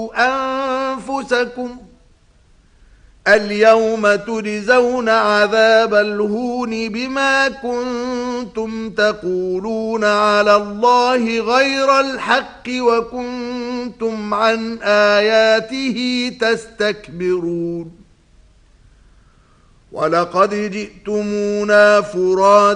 أنفسكم اليوم تجزون عذاب الهون بما كنتم تقولون على الله غير الحق وكنتم عن آياته تستكبرون ولقد جئتمونا فرادا